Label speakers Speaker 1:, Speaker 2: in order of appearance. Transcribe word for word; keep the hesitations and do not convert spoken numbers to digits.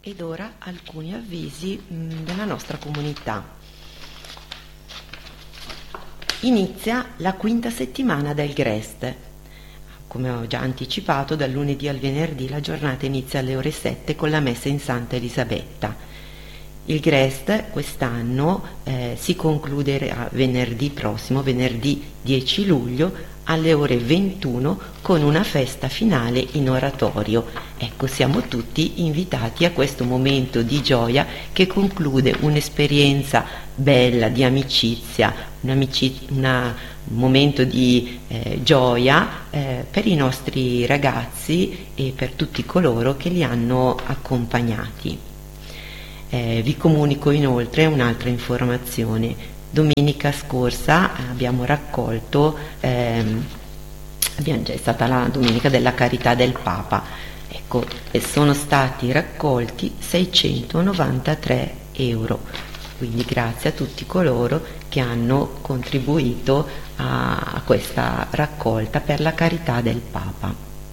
Speaker 1: Ed ora alcuni avvisi mh, della nostra comunità. Inizia la quinta settimana del Grest. Come ho già anticipato, dal lunedì al venerdì la giornata inizia alle ore sette con la messa in Santa Elisabetta. Il Grest quest'anno eh, si concluderà venerdì prossimo, venerdì dieci luglio, alle ore ventuno con una festa finale in oratorio. Ecco, siamo tutti invitati a questo momento di gioia che conclude un'esperienza bella di amicizia, un'amici- una, un momento di eh, gioia eh, per i nostri ragazzi e per tutti coloro che li hanno accompagnati. Eh, vi comunico inoltre un'altra informazione. Domenica scorsa abbiamo raccolto, ehm, abbiamo, è stata la Domenica della Carità del Papa, ecco, e sono stati raccolti seicentonovantatré euro, quindi grazie a tutti coloro che hanno contribuito a, a questa raccolta per la Carità del Papa.